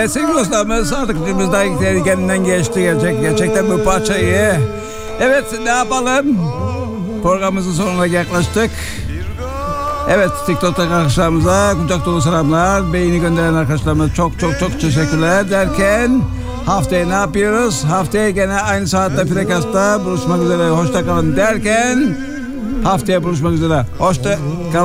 Evet sevgili dostlarımız artık içimizden kendinden geçti gerçekten bu parçayı. Evet ne yapalım? Programımızın sonuna yaklaştık. Evet TikTok'taki arkadaşlarımıza kucak dolu selamlar. Beğeni gönderen arkadaşlarımıza çok teşekkürler derken haftaya ne yapıyoruz? Haftaya gene aynı saatte frekansta buluşmak üzere. Hoşça kalın derken haftaya buluşmak üzere. Hoşça kalın.